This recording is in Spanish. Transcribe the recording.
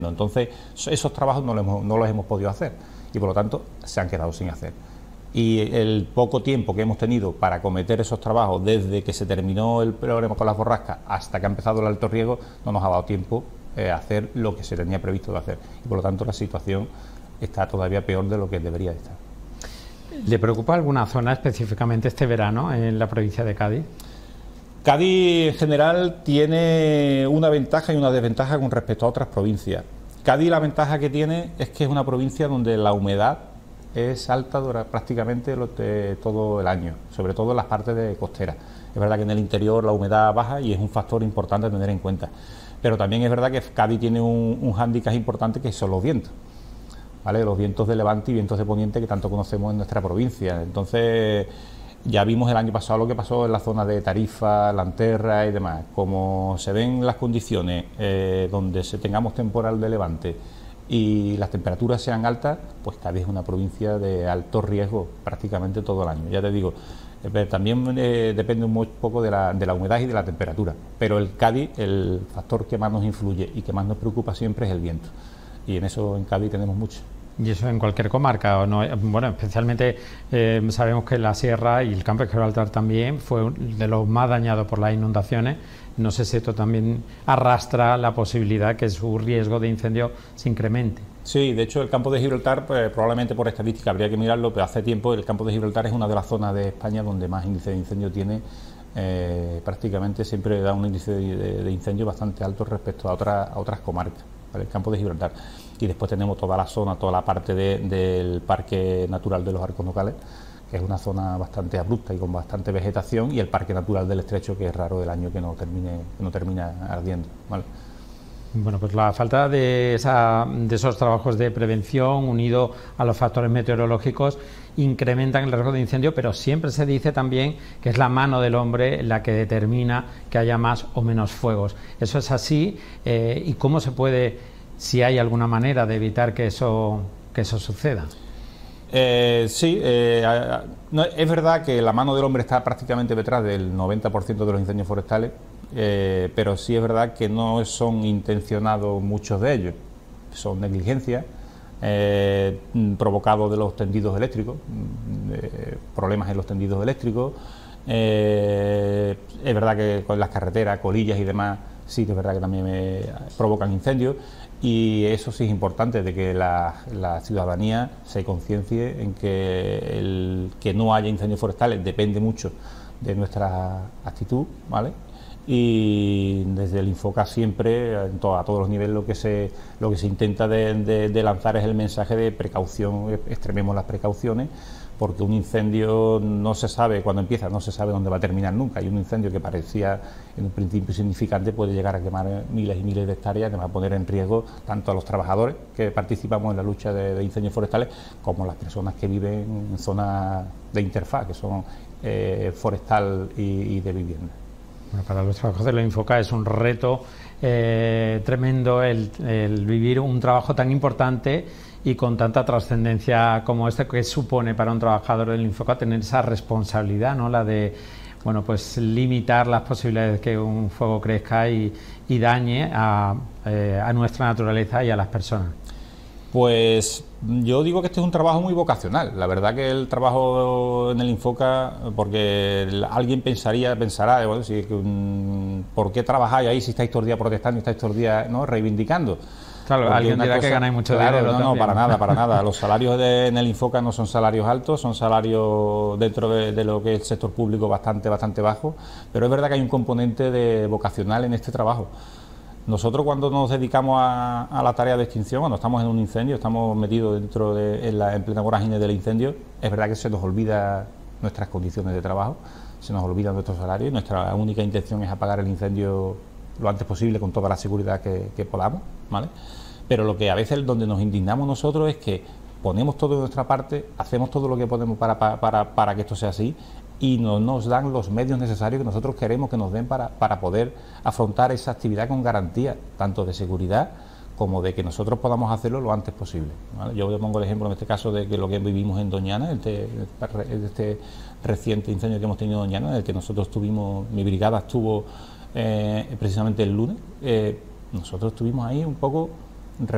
Entonces, esos trabajos no los hemos podido hacer y por lo tanto se han quedado sin hacer. Y el poco tiempo que hemos tenido para acometer esos trabajos desde que se terminó el problema con las borrascas hasta que ha empezado el alto riesgo, no nos ha dado tiempo a hacer lo que se tenía previsto de hacer. Y por lo tanto la situación está todavía peor de lo que debería estar. ¿Le preocupa alguna zona específicamente este verano en la provincia de Cádiz? Cádiz en general tiene una ventaja y una desventaja con respecto a otras provincias. Cádiz, la ventaja que tiene es que es una provincia donde la humedad es alta prácticamente todo el año, sobre todo en las partes costeras. Es verdad que en el interior la humedad baja y es un factor importante a tener en cuenta. Pero también es verdad que Cádiz tiene un hándicap importante, que son los vientos, ¿vale? Los vientos de levante y vientos de poniente que tanto conocemos en nuestra provincia. Entonces, ya vimos el año pasado lo que pasó en la zona de Tarifa, Lanterra y demás. Como se ven las condiciones donde tengamos temporal de levante y las temperaturas sean altas, pues Cádiz es una provincia de alto riesgo prácticamente todo el año. Ya te digo, también depende un poco de la humedad y de la temperatura, pero el Cádiz, el factor que más nos influye y que más nos preocupa siempre es el viento, y en eso en Cádiz tenemos mucho. ¿Y eso en cualquier comarca o no? Bueno, especialmente sabemos que la Sierra y el Campo de Gibraltar también fue de los más dañados por las inundaciones. No sé si esto también arrastra la posibilidad que su riesgo de incendio se incremente. Sí, de hecho el Campo de Gibraltar, pues, probablemente por estadística habría que mirarlo, pero hace tiempo el Campo de Gibraltar es una de las zonas de España donde más índice de incendio tiene. Prácticamente siempre da un índice de incendio bastante alto respecto a otras comarcas, ¿vale? El Campo de Gibraltar. Y después tenemos toda la zona, toda la parte del Parque Natural de los Arcos Nocales, que es una zona bastante abrupta y con bastante vegetación, y el Parque Natural del Estrecho, que es raro el año que no termina ardiendo, ¿vale? Bueno, pues la falta de esos trabajos de prevención unido a los factores meteorológicos incrementan el riesgo de incendio, pero siempre se dice también que es la mano del hombre la que determina que haya más o menos fuegos. ¿Eso es así? ¿Y cómo se puede, si hay alguna manera de evitar que eso suceda? Sí, es verdad que la mano del hombre está prácticamente detrás del 90% de los incendios forestales, pero sí es verdad que no son intencionados muchos de ellos, son negligencias provocados de los tendidos eléctricos, problemas en los tendidos eléctricos. Es verdad que con las carreteras, colillas y demás, sí que es verdad que también provocan incendios, y eso sí es importante, de que la ciudadanía se conciencie en que no haya incendios forestales depende mucho de nuestra actitud, ¿vale? Y desde el Infoca siempre, a todos los niveles, lo que se intenta de lanzar es el mensaje de precaución. Extrememos las precauciones, porque un incendio no se sabe cuándo empieza, no se sabe dónde va a terminar nunca, y un incendio que parecía en un principio insignificante puede llegar a quemar miles y miles de hectáreas, que va a poner en riesgo tanto a los trabajadores que participamos en la lucha de incendios forestales, como las personas que viven en zonas de interfaz, que son forestal y de vivienda. Bueno, para los trabajos de la Infoca es un reto tremendo el vivir un trabajo tan importante y con tanta trascendencia como este, que supone para un trabajador del Infoca tener esa responsabilidad, ¿no? La de, bueno, pues limitar las posibilidades de que un fuego crezca y dañe a nuestra naturaleza y a las personas. Pues yo digo que este es un trabajo muy vocacional. La verdad que el trabajo en el Infoca, porque alguien pensará, bueno, ¿por qué trabajáis ahí si estáis todo el día protestando y estáis todo el día, ¿no?, reivindicando? Claro, porque alguien dirá que ganáis mucho dinero. No, para nada. Los salarios en el Infoca no son salarios altos, son salarios dentro de lo que es el sector público bastante bajos, pero es verdad que hay un componente de vocacional en este trabajo. Nosotros, cuando nos dedicamos a la tarea de extinción, cuando estamos en un incendio, estamos metidos dentro en plena vorágine del incendio, es verdad que se nos olvida nuestras condiciones de trabajo, se nos olvida nuestros salarios, y nuestra única intención es apagar el incendio lo antes posible con toda la seguridad que podamos, ¿vale? Pero lo que a veces donde nos indignamos nosotros es que ponemos todo de nuestra parte, hacemos todo lo que podemos para que esto sea así, y no nos dan los medios necesarios que nosotros queremos que nos den para poder afrontar esa actividad con garantía, tanto de seguridad como de que nosotros podamos hacerlo lo antes posible, ¿vale? Yo pongo el ejemplo en este caso de que lo que vivimos en Doñana, este reciente incendio que hemos tenido en Doñana, en el que nosotros mi brigada estuvo precisamente el lunes. Nosotros estuvimos ahí un poco